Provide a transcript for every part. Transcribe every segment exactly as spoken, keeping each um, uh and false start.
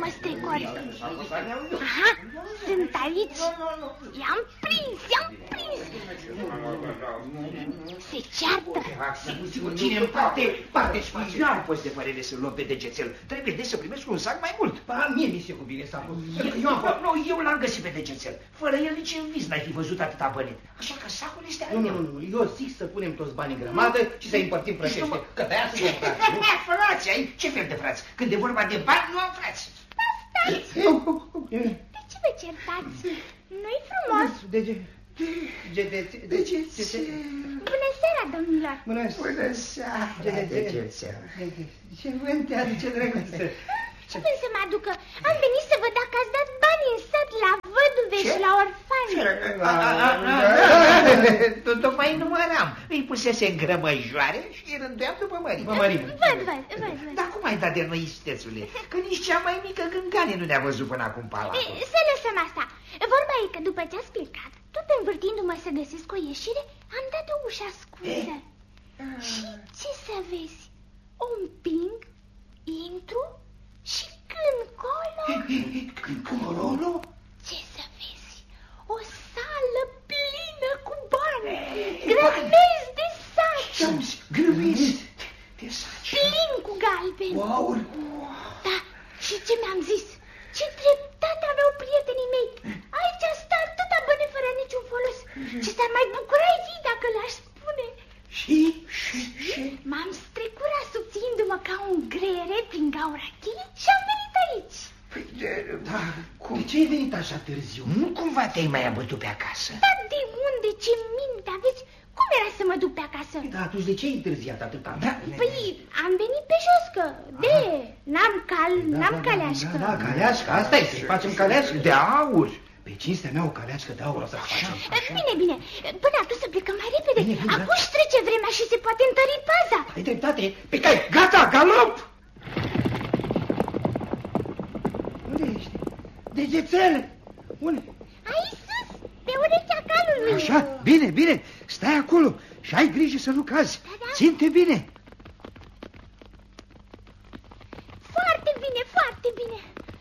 mă strecori. Aha, sunt aici. I-am prins, i-am prins. Se ceartă. Cine împarte, parte spațiu. Nu am fost de părere să-l luăm pe degețel. Trebuie de să primesc un sac mai mult. Ba, mie mi se cuvine sacul. Eu am fost. Nu, eu l-am găsit pe degețel. Fără el nici în vis n-ai fi văzut atâta bănit. Așa că sacul este al meu. Nu, nu, nu, eu zic să punem toți banii în grămadă și să împărțim frățește. Că de-aia suntem frați. Frați, ai? Ce fel de frați? Când e vorba de bani, nu am frați. Stați! De ce vă certați? Nu-i frumos? De ce? De ce? Bună seara, domnilor! Bună seara! Ce vânt te aduce, drăguță? Ce vrei să mă aducă? Am venit să văd dacă ați dat bani în sat la văduve și la orfani. Tocmai număram. Îi pusese în grămăjoare și îi rânduiam după mărime. Văd, văd, văd, văd. Dar cum ai dat de noi, istețule? Că nici cea mai mică gângane nu ne-a văzut până acum palatul. Să lăsăm asta. Vorba e că după ce ați plecat, tot învârtindu-mă să găsesc o ieșire, am dat o ușă ascunsă. Și ce să vezi? O împing, intru și când colo... Când colo? Ce să vezi? O sală plină cu bani, grămezi de saci. Grămezi de saci? Plin cu galbeni. Wow! Da, și ce mi-am zis? Ce dreptate aveau prietenii mei. Aici stă atâta bani fără niciun folos. Ce s-ar mai bucura ei dacă le-aș spune. Și? Și? Și? M-am strecurat subțiindu-mă ca un greiere prin gaura cheie și am venit aici. Păi, de, da, cum? De ce ai venit așa târziu? Nu cumva te-ai mai abătut pe acasă? Dar de unde? Ce minte aveți? Cum era să mă duc pe acasă? Da, atunci de ce ai întârziat atâta? Da, păi, am venit pe jos, că de, n-am cal, n-am da, caleașcă. Da, da, caleașcă, asta e, să-i facem caleașcă. De aur. Pe cinstea mea o caleașcă de aur o să facem. Bine, bine, până atunci să plecăm mai repede. Bine, bine, acum își trece vremea și se poate întări paza. Ai dreptate, Pe cai, gata, galop! unde ești? Degețel! Unde? Aici sus, pe urechea calului. Așa, bine, bine, stai acolo și ai grijă să nu cazi. Da, da. Ține-te bine. Foarte bine, foarte bine.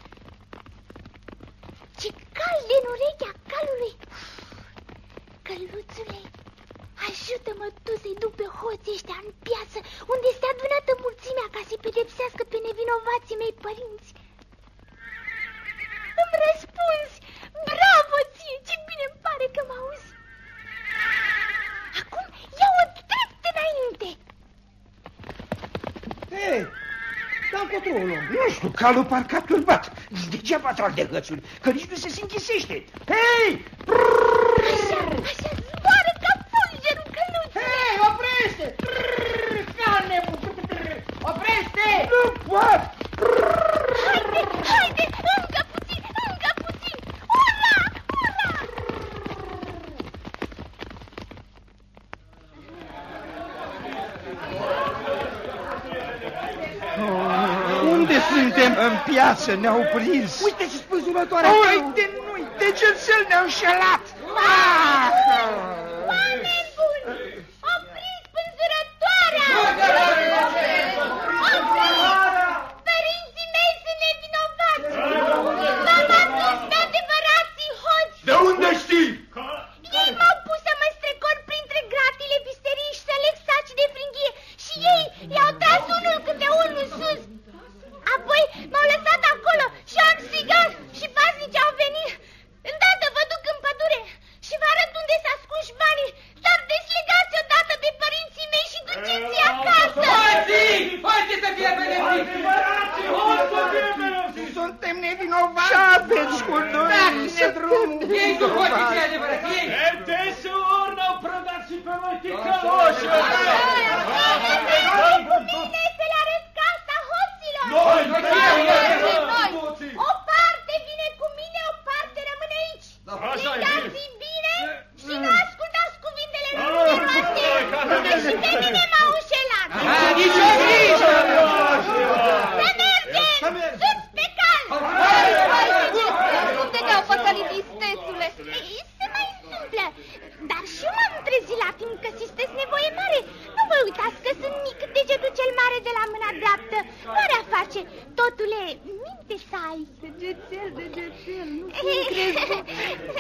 Ce cald în urechea calului. Căluțule, ajută-mă tu să-i duc pe hoții ăștia în piață, unde este adunată mulțimea ca să-i pedepsească pe nevinovații mei părinți. Îmi răspunzi, bravo ție, ce bine îmi pare că mă auzi. Acum ia-o drept înainte. Hei, dar încotro o luăm. Nu știu, calul parcă a turbat. Degeaba trag de hățuri, că nici nu se închisește. Hei! Așa, așa, zboară ca fulgerul căluțului. Hei, oprește! Ca nebun! Oprește! Nu pot! Haide, haide, încă puțin, încă puțin. Ura, ura! Unde suntem? În piață ne-au prins. Uite ce spânzurătoarea! Uite, nu-i, degețel ne-au înșelat. Oameni buni, opriți spânzurătoarea! Părinții mei sunt nevinovați! V-am adus pe adevărații hoți! De unde știi? Ei m-au pus să mă strecor printre gratile visterii și să leg saci de fringhie și ei i-au tras unul câte unul sus. Apoi m-au lăsat acolo și am strigat și paznicii au venit. Îndată vă duc în pădure și vă arăt unde s-a ascuns banii. Dar deslegați odată de părinții mei și duceți-i acasă. Hoții! Hoții să fie benefici! Suntem nevinovați. Ce aveți cu noi? Dați-ne drumul! Ei cu hoții ce adevărat, ei! Ertești ori n-au prădat și pe noi ticăloși! Hai cu mine să le arăt casa hoților. Noi! O parte vine cu mine, o parte rămâne aici. Strigați-i bine și nu ascultați cuvintele numeroase, că și pe mine m-au înșelat. Nici o grijă! Să mergem! Sus pe cal! Unde te-au păcălit, istețule? Se mai întâmplă, dar și eu m-am trezit la timp că sunteți nevoie mare. Nu vă uitați că sunt mic degetul zice, totule, minte să ai. Degețel, degețel, nu cum crezi.